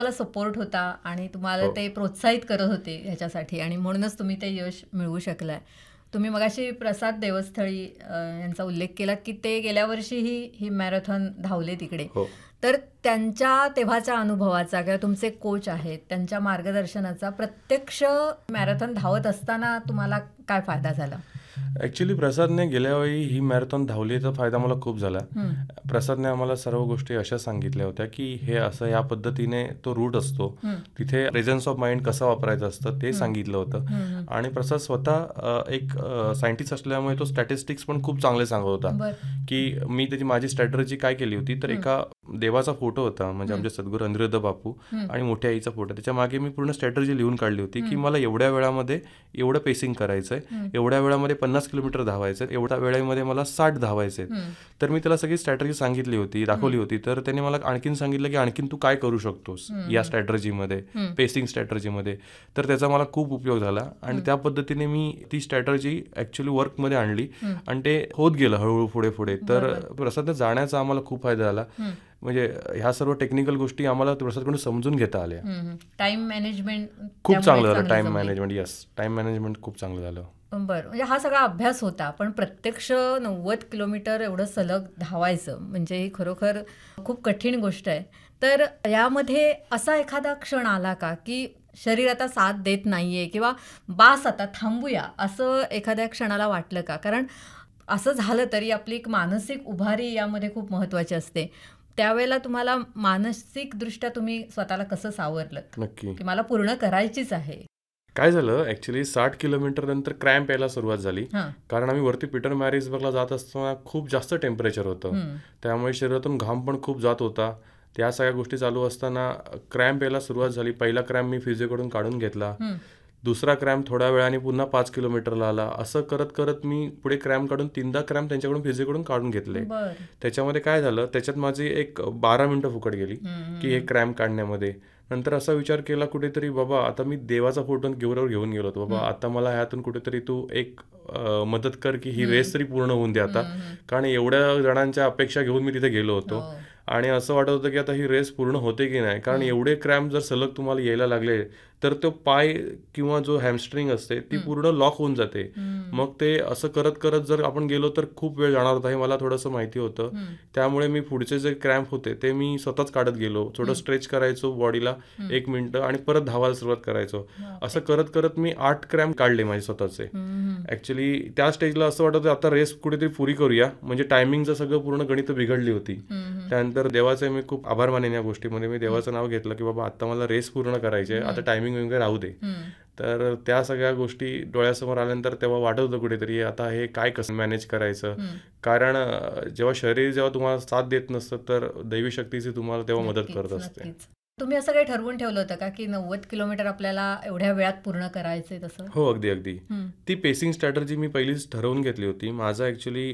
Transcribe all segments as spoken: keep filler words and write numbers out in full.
तुम्हाला सपोर्ट होता आणि तुम्हाला हो. ते प्रोत्साहित करत होते ह्याच्यासाठी आणि म्हणूनच तुम्ही ते यश मिळवू शकलाय. तुम्ही मगाशी प्रसाद देवस्थळी अ, यांचा उल्लेख केला की ते गेल्या वर्षीही ही मॅरेथॉन धावले तिकडे. हो. तर त्यांच्या तेव्हाच्या अनुभवाचा किंवा तुमचे कोच आहेत त्यांच्या मार्गदर्शनाचा प्रत्यक्ष मॅरेथॉन धावत असताना तुम्हाला काय फायदा झाला? ॲक्च्युली प्रसादने गेल्या वेळी ही मॅरेथॉन धावलीचा फायदा मला खूप झाला. हं. प्रसादने आम्हाला सर्व गोष्टी अशा सांगितल्या होत्या की हे असं या पद्धतीने तो रूट असतो, हं. तिथे प्रेझन्स ऑफ माइंड कसं वापरायचं असतं ते हं. सांगितलं होतं. हं, हं. आणि प्रसाद स्वतः अ, एक सायंटिस्ट असल्यामुळे तो स्टॅटिस्टिक्स पण खूप चांगले सांगत होता. बरं. की मी त्याची माझी स्ट्रॅटर्जी काय केली होती तर हं. एका देवाचा फोटो होता म्हणजे हं. आमचे सद्गुरू अनिरुद्ध बापू हं. आणि मोठ्या आईचा फोटो. त्याच्या मागे मी पूर्ण स्ट्रॅटर्जी लिहून काढली होती की हं. मला एवढ्या वेळामध्ये एवढं पेसिंग करायचं आहे, हं. एवढ्या वेळामध्ये पन्नास किलोमीटर धावायचं आहे, एवढ्या वेळेमध्ये मला साठ धावायचे आहेत. हं. तर मी त्याला सगळी स्ट्रॅटर्जी सांगितली होती, दाखवली होती. तर त्याने मला आणखीन सांगितलं की आणखीन तू काय करू शकतोस हं. या स्ट्रॅटर्जीमध्ये, हं. पेसिंग स्ट्रॅटर्जीमध्ये. तर त्याचा मला खूप उपयोग झाला आणि हं. त्या पद्धतीने मी ती स्ट्रॅटर्जी ॲक्च्युली वर्कमध्ये आणली हं. आणि ते होत गेलं हळूहळू पुढे पुढे. तर बरोबर. प्रसाद जाण्याचा आम्हाला खूप फायदा झाला. हं. म्हणजे ह्या सर्व टेक्निकल गोष्टी आम्हाला प्रसादकडून समजून घेता आल्या. टाइम मॅनेजमेंट खूप चांगलं झालं time management. Yes, time management खूप चांगलं झालं. बरं. म्हणजे हा सगळा अभ्यास होता पण प्रत्यक्ष नव्वद किलोमीटर एवढं सलग धावायचं म्हणजे ही खरोखर खूप कठीण गोष्ट आहे. तर यामध्ये असा एखादा क्षण आला का की शरीर आता साथ देत नाहीये किंवा बास आता थांबूया असं एखाद्या क्षणाला वाटलं का? कारण असं झालं तरी आपली एक मानसिक उभारी यामध्ये खूप महत्त्वाची असते. त्यावेळेला तुम्हाला मानसिकदृष्ट्या तुम्ही स्वतःला कसं सावरलं नक्की. की मला पूर्ण करायचीच आहे? काय झालं ॲक्च्युली साठ किलोमीटर नंतर क्रॅम्प यायला सुरुवात झाली. हां. कारण आम्ही वरती पीटर मॅरिट्सबर्गला जात असताना खूप जास्त टेम्परेचर होतं. हं. त्यामुळे शरीरातून घाम पण खूप जात होता. त्या सगळ्या गोष्टी चालू असताना क्रॅम्प यायला सुरुवात झाली. पहिला क्रॅम्प मी फिजिओकडून काढून घेतला. हं. दुसरा क्रॅम्प थोड्या वेळाने पुन्हा पाच किलोमीटरला आला. असं करत करत मी पुढे क्रॅम्प काढून तीनदा क्रॅम्प त्यांच्याकडून फिजिओकडून काढून घेतले. बरं. त्याच्यामध्ये काय झालं त्याच्यात माझी एक बारा मिनटं फुकट गेली हं, की हे हं. क्रॅम्प काढण्यामध्ये. नंतर असा विचार केला कुठेतरी बाबा आता मी देवाचा फोटो घेऊन घेऊन गेलो होतो. बाबा हं. आता मला ह्यातून कुठेतरी तू एक अ, मदत कर की ही हं. रेस तरी पूर्ण होऊन दे आता. हं, हं. कारण एवढ्या जणांच्या अपेक्षा घेऊन मी तिथे गेलो होतो. हो. आणि असं वाटत होतं की आता ही रेस पूर्ण होते की नाही. कारण हं. एवढे क्रॅम्प जर सलग तुम्हाला यायला लागले तर तो पाय किंवा जो हॅमस्ट्रिंग असते ती हं. पूर्ण लॉक होऊन जाते. हं. मग ते असं करत करत जर आपण गेलो तर खूप वेळ जाणार होता हे मला थोडंसं माहिती होतं. हं. त्यामुळे मी पुढचे जे क्रॅम्प होते ते मी स्वतःच काढत गेलो. थोडं हं. स्ट्रेच करायचो बॉडीला हं. एक मिनटं आणि परत धावायला सुरुवात करायचो. बापरे! असं करत करत मी आठ क्रॅम्प काढले माझे स्वतःचे. हं, हं. ॲक्च्युली त्या स्टेजला असं वाटत होतं आता रेस कुठेतरी पुरी करूया. म्हणजे टायमिंगचं सगळं पूर्ण गणितं बिघडली होती. हं, हं. त्यानंतर देवाचे मी खूप आभार मानेन या गोष्टीमध्ये. मी देवाचं नाव घेतलं की बाबा आता मला रेस पूर्ण करायची आहे. हं. आता टायमिंग वगैरे राहू दे. हं. तर त्या सगळ्या गोष्टी डोळ्यासमोर आल्यानंतर तेव्हा वाटत होतं कुठेतरी आता हे काय कसं मॅनेज करायचं. हं. कारण अ, जेव्हा शरीर जेव्हा तुम्हाला साथ देत नसतं तर दैवी शक्तीची तुम्हाला तेव्हा मदत नक्कीच, करत असते. नक्कीच. तुम्ही असं काही ठरवून ठेवलं होतं का की नव्वद किलोमीटर आपल्याला एवढ्या वेळात पूर्ण करायचंय तसं? हो, अगदी अगदी. हं. ती पेसिंग स्ट्रॅटर्जी मी पहिलीच ठरवून घेतली होती. माझं ॲक्च्युली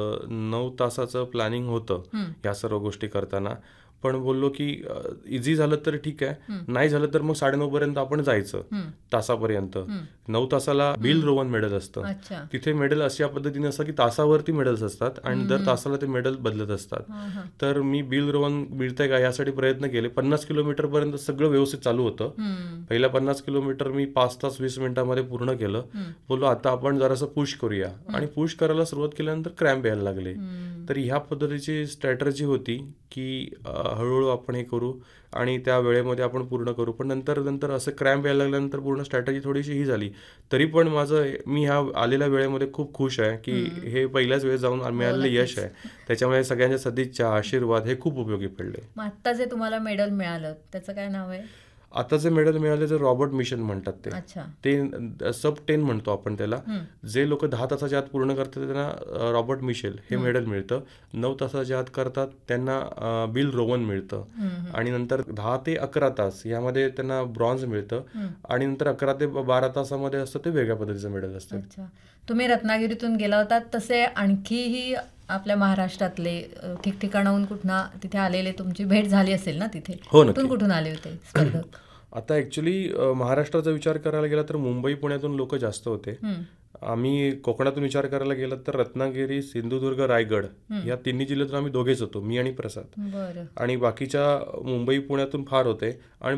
नऊ तासाचं प्लॅनिंग होतं हं. या सर्व गोष्टी करताना. पण बोललो की इझी झालं तर ठीक आहे, हं. नाही झालं तर मग साडेनऊ पर्यंत आपण जायचं हं. तासापर्यंत. हं. नऊ तासाला बिल रोवन मेडल असतं. अच्छा. तिथे मेडल अशा पद्धतीने असतं की तासावरती मेडल्स असतात आणि हं, दर हं. तासाला ते मेडल बदलत असतात. हां, हां. तर मी बिल रोवन मिळतंय का यासाठी प्रयत्न केले. पन्नास किलोमीटरपर्यंत सगळं व्यवस्थित चालू होतं. हं. पहिल्या पन्नास किलोमीटर मी पाच तास वीस मिनिटांमध्ये पूर्ण केलं. हं. बोललो आता आपण जरासं पुश करूया आणि पुश करायला सुरुवात केल्यानंतर क्रॅम्प यायला लागले. हं. तर ह्या पद्धतीची स्ट्रॅटर्जी होती की अ, हळूहळू आपण हे करू आणि त्या वेळेमध्ये आपण पूर्ण करू. पण नंतर नंतर असं क्रॅम्प यायला लागल्यानंतर पूर्ण स्ट्रॅटर्जी थोडीशी ही झाली. तरी पण माझं मी ह्या आलेल्या वेळेमध्ये खूप खुश आहे की हं. हे पहिल्याच वेळेस जाऊन हो, मिळालेलं यश नक्कीच. आहे. त्याच्यामुळे सगळ्यांच्या सदिच्छा, आशीर्वाद हे खूप उपयोगी पडले. मग आत्ता जे तुम्हाला मेडल मिळालं त्याचं काय नाव आहे? आता जे मेडल मिळाले ते रॉबर्ट मिशन म्हणतात ते. अच्छा. ते सब टेन म्हणतो आपण त्याला. हं. जे लोक दहा तासाच्या आत पूर्ण करतात त्यांना अ, रॉबर्ट मिशेल हे हं. मेडल मिळतं. नऊ तासाच्या आत करतात त्यांना अ, बिल रोवन मिळतं. हं, हं. आणि नंतर दहा ते अकरा तास यामध्ये त्यांना ब्रॉन्झ मिळतं. हं. आणि नंतर अकरा ते बारा तासामध्ये असतं ते वेगळ्या पद्धतीचं मेडल असतं. अच्छा. तुम्ही रत्नागिरीतून गेला होतात तसे आणखीही आपल्या महाराष्ट्रातले अ, ठिकठिकाणाहून कुठना तिथे आलेले तुमची भेट झाली असेल ना तिथे? हो, कुठून नक्की. कुठून आले होते स्पर्धक? आता ॲक्च्युली महाराष्ट्राचा विचार करायला गेला तर मुंबई पुण्यातून लोक जास्त होते. हं. आम्ही कोकणातून विचार करायला गेलं तर रत्नागिरी, सिंधुदुर्ग, रायगड या तिन्ही जिल्ह्यातून आम्ही दोघेच होतो, मी आणि प्रसाद. बरं. आणि बाकीच्या मुंबई पुण्यातून फार होते आणि